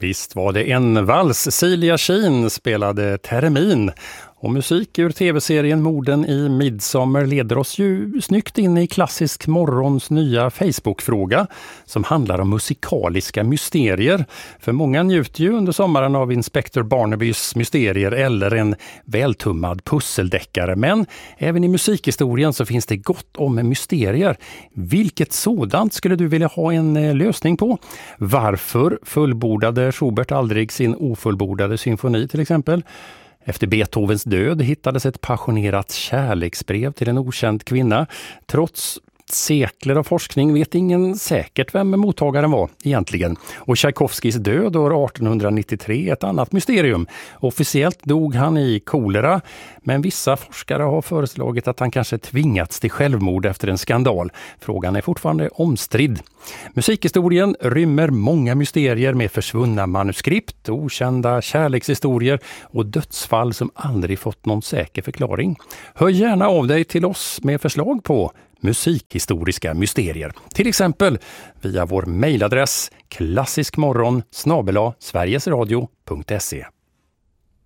Visst var det en vals. Celia Sheen spelade Termin. Och musik ur tv-serien Morden i Midsommar leder oss ju snyggt in i Klassisk morgons nya Facebook-fråga som handlar om musikaliska mysterier. För många njuter ju under sommaren av Inspector Barnabys mysterier eller en vältummad pusseldeckare. Men även i musikhistorien så finns det gott om mysterier. Vilket sådant skulle du vilja ha en lösning på? Varför fullbordade Schubert aldrig sin ofullbordade symfoni till exempel? Efter Beethovens död hittades ett passionerat kärleksbrev till en okänd kvinna. Trots sekler av forskning vet ingen säkert vem mottagaren var egentligen. Och Tchaikovskys död år 1893 är ett annat mysterium. Officiellt dog han i kolera, men vissa forskare har föreslagit att han kanske tvingats till självmord efter en skandal. Frågan är fortfarande omstridd. Musikhistorien rymmer många mysterier med försvunna manuskript, okända kärlekshistorier och dödsfall som aldrig fått någon säker förklaring. Hör gärna av dig till oss med förslag på musikhistoriska mysterier. Till exempel via vår mejladress klassiskmorgon@sverigesradio.se.